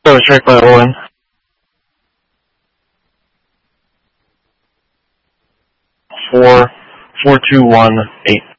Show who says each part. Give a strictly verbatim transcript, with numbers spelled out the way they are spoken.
Speaker 1: So straight by Owen. Four, four, two, one, eight.